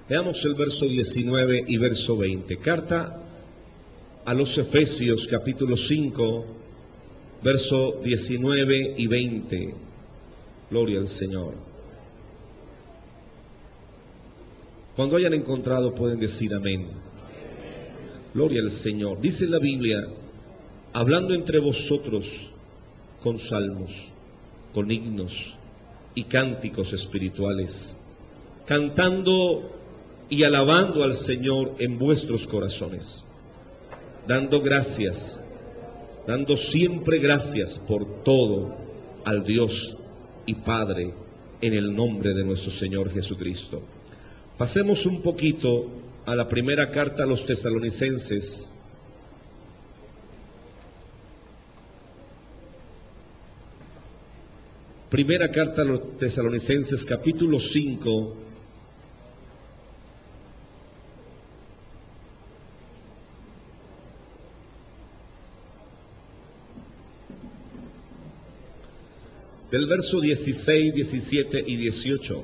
Veamos el verso 19 y verso 20. Carta a los Efesios, capítulo 5, verso 19 y 20. Gloria al Señor. Cuando hayan encontrado pueden decir amén. Gloria al Señor. Dice la Biblia, hablando entre vosotros con salmos, con himnos y cánticos espirituales, cantando y alabando al Señor en vuestros corazones, dando gracias, dando siempre gracias por todo al Dios y Padre en el nombre de nuestro Señor Jesucristo. Pasemos un poquito a la primera carta a los Tesalonicenses. Primera carta a los Tesalonicenses, capítulo 5, del verso 16, 17 y 18.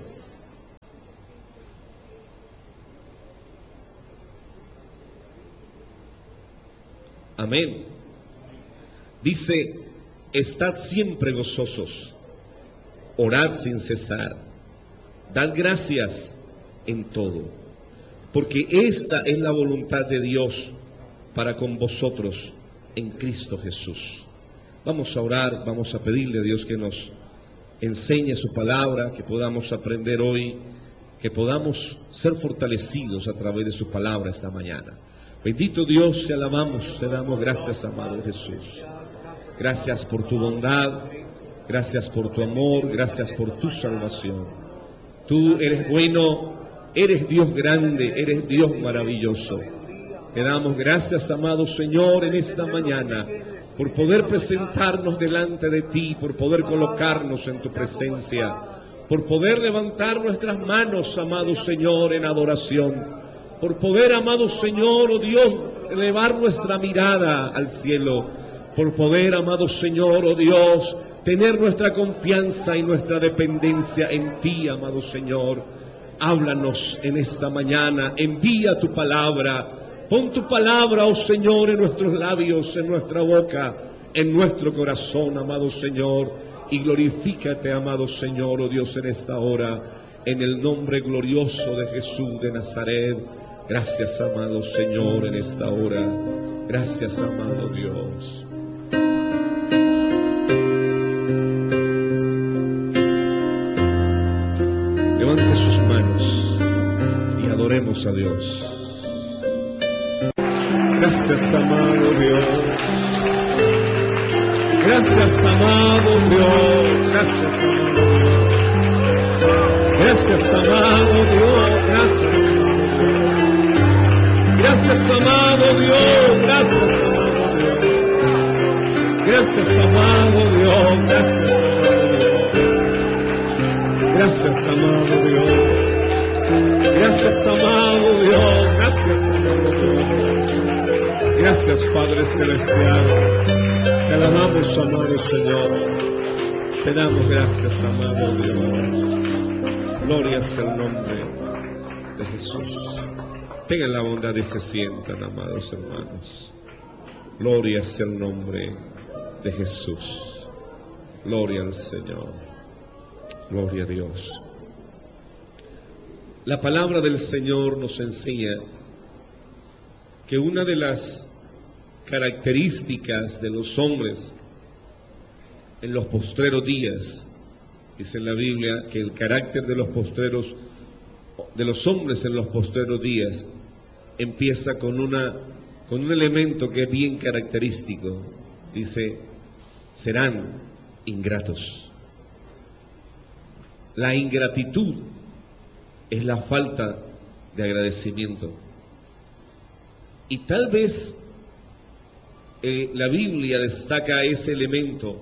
Amén. Dice, estad siempre gozosos, orad sin cesar, dad gracias en todo, porque esta es la voluntad de Dios para con vosotros en Cristo Jesús. Vamos a orar, vamos a pedirle a Dios que nos enseñe su palabra, que podamos aprender hoy, que podamos ser fortalecidos a través de su palabra esta mañana. Bendito Dios, te alabamos, te damos gracias, amado Jesús. Gracias por tu bondad, gracias por tu amor, gracias por tu salvación. Tú eres bueno, eres Dios grande, eres Dios maravilloso. Te damos gracias, amado Señor, en esta mañana, por poder presentarnos delante de ti, por poder colocarnos en tu presencia, por poder levantar nuestras manos, amado Señor, en adoración, por poder, amado Señor, oh Dios, elevar nuestra mirada al cielo, por poder, amado Señor, oh Dios, tener nuestra confianza y nuestra dependencia en ti, amado Señor. Háblanos en esta mañana, envía tu palabra. Pon tu palabra, oh Señor, en nuestros labios, en nuestra boca, en nuestro corazón, amado Señor, y glorifícate, amado Señor, oh Dios, en esta hora, en el nombre glorioso de Jesús de Nazaret. Gracias, amado Señor, en esta hora. Gracias, amado Dios. Levante sus manos y adoremos a Dios. Gracias, amado Dios. Gracias, amado Dios. Gracias, amado Dios. Gracias, amado Dios. Gracias, amado Dios. Gracias, amado Dios. Gracias, amado Dios. Gracias, amado Dios. Gracias, amado Dios. Gracias, Padre Celestial. Te alabamos, amado Señor. Te damos gracias, amado Dios. Gloria es el nombre de Jesús. Tengan la bondad y se sientan, amados hermanos. Gloria es el nombre de Jesús. Gloria al Señor. Gloria a Dios. La palabra del Señor nos enseña que una de las características de los hombres en los postreros días, dice en la Biblia que el carácter de los hombres en los postreros días empieza con un elemento que es bien característico. Dice, serán ingratos. La ingratitud es la falta de agradecimiento. Y tal vez la Biblia destaca ese elemento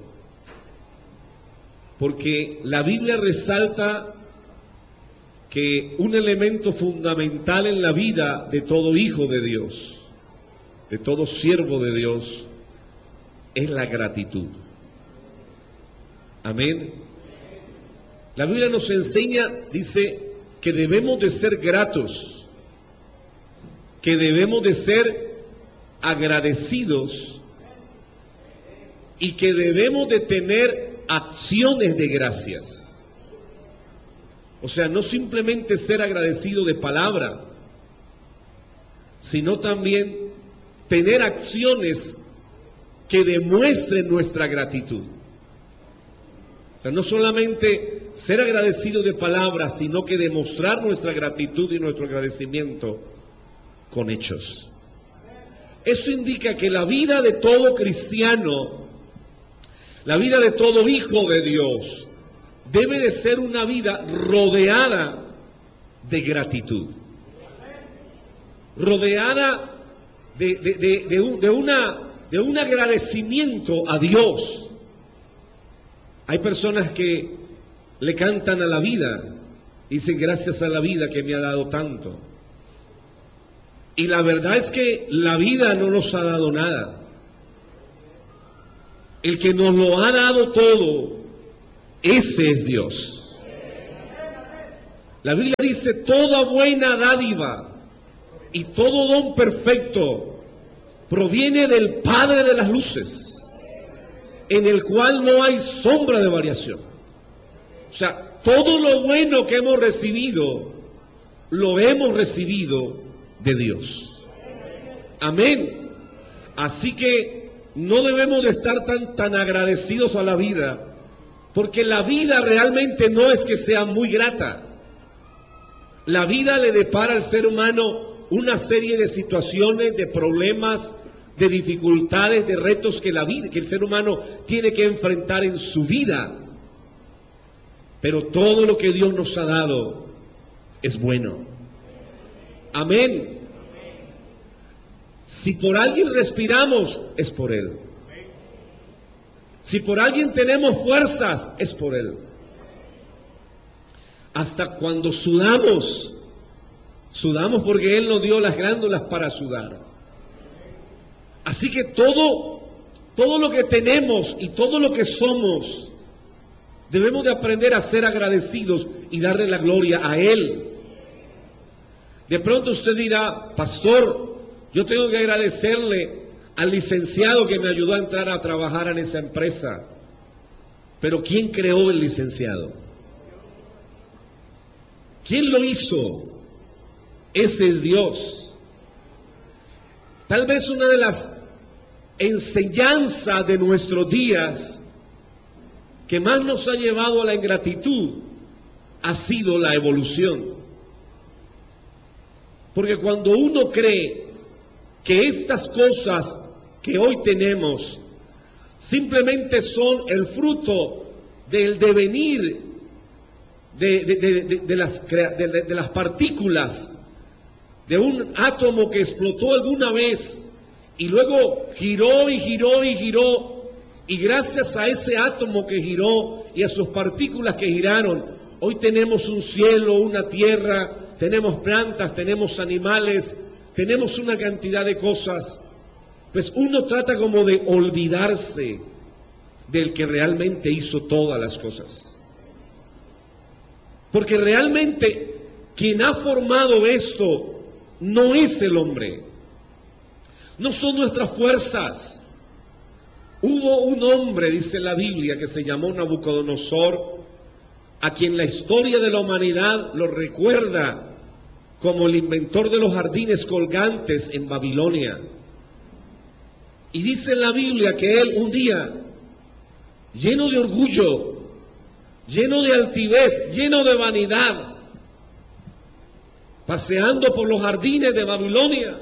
porque la Biblia resalta que un elemento fundamental en la vida de todo hijo de Dios, de todo siervo de Dios, es la gratitud. Amén. La Biblia nos enseña, dice, que debemos de ser gratos, que debemos de ser agradecidos y que debemos de tener acciones de gracias. O sea, no simplemente ser agradecido de palabra, sino también tener acciones que demuestren nuestra gratitud. O sea, no solamente ser agradecido de palabras, sino que demostrar nuestra gratitud y nuestro agradecimiento con hechos. Eso indica que la vida de todo cristiano, la vida de todo hijo de Dios, debe de ser una vida rodeada de gratitud, rodeada de un agradecimiento a Dios. Hay personas que le cantan a la vida, dicen gracias a la vida que me ha dado tanto. Y la verdad es que la vida no nos ha dado nada. El que nos lo ha dado todo, ese es Dios. La Biblia dice, toda buena dádiva y todo don perfecto proviene del Padre de las luces, en el cual no hay sombra de variación. O sea, todo lo bueno que hemos recibido, lo hemos recibido de Dios. Amén. Así que no debemos de estar tan agradecidos a la vida, porque la vida realmente no es que sea muy grata. La vida le depara al ser humano una serie de situaciones, de problemas, de dificultades, de retos que el ser humano tiene que enfrentar en su vida. Pero todo lo que Dios nos ha dado es bueno. Amén. Si por alguien respiramos, es por Él. Si por alguien tenemos fuerzas, es por Él. Hasta cuando sudamos porque Él nos dio las glándulas para sudar. Así que todo lo que tenemos y todo lo que somos, debemos de aprender a ser agradecidos y darle la gloria a Él. De pronto usted dirá, pastor, yo tengo que agradecerle al licenciado que me ayudó a entrar a trabajar en esa empresa. Pero ¿quién creó el licenciado? ¿Quién lo hizo? Ese es Dios. Tal vez una de las enseñanzas de nuestros días que más nos ha llevado a la ingratitud ha sido la evolución. Porque cuando uno cree que estas cosas que hoy tenemos simplemente son el fruto del devenir de las partículas de un átomo que explotó alguna vez y luego giró y giró y giró, y gracias a ese átomo que giró y a sus partículas que giraron, hoy tenemos un cielo, una tierra, tenemos plantas, tenemos animales, tenemos una cantidad de cosas. Pues uno trata como de olvidarse del que realmente hizo todas las cosas. Porque realmente quien ha formado esto no es el hombre, no son nuestras fuerzas. Hubo un hombre, dice la Biblia, que se llamó Nabucodonosor, a quien la historia de la humanidad lo recuerda como el inventor de los jardines colgantes en Babilonia. Y dice en la Biblia que él un día, lleno de orgullo, lleno de altivez, lleno de vanidad, paseando por los jardines de Babilonia,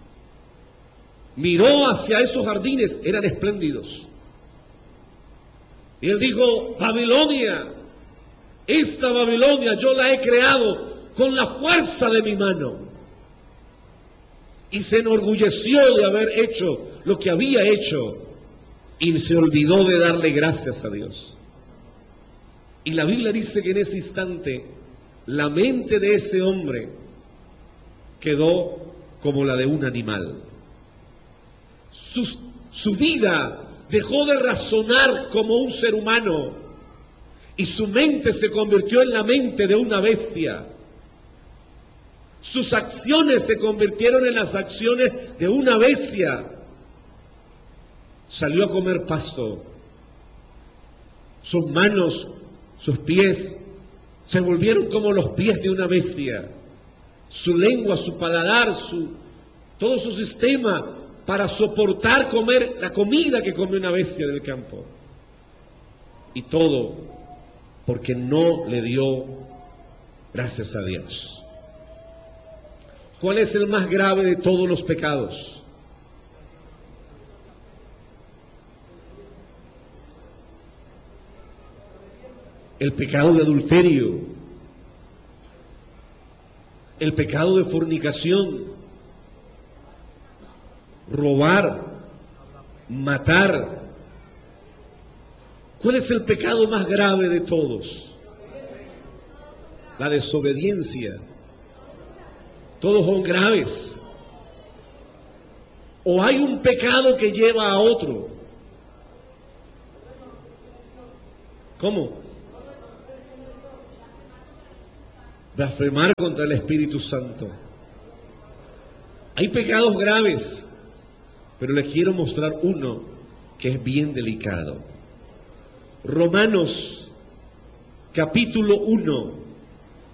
miró hacia esos jardines, eran espléndidos. Y él dijo, Babilonia, esta Babilonia yo la he creado con la fuerza de mi mano. Y se enorgulleció de haber hecho lo que había hecho y se olvidó de darle gracias a Dios. Y la Biblia dice que en ese instante la mente de ese hombre quedó como la de un animal. Su vida dejó de razonar como un ser humano y su mente se convirtió en la mente de una bestia. Sus acciones se convirtieron en las acciones de una bestia. Salió a comer pasto. Sus manos, sus pies, se volvieron como los pies de una bestia. Su lengua, su paladar, todo su sistema para soportar comer la comida que come una bestia del campo. Y todo porque no le dio gracias a Dios. ¿Cuál es el más grave de todos los pecados? El pecado de adulterio, el pecado de fornicación, robar, matar. ¿Cuál es el pecado más grave de todos? La desobediencia. Todos son graves. O hay un pecado que lleva a otro. ¿Cómo? Blasfemar contra el Espíritu Santo. Hay pecados graves, pero les quiero mostrar uno que es bien delicado. Romanos, capítulo 1,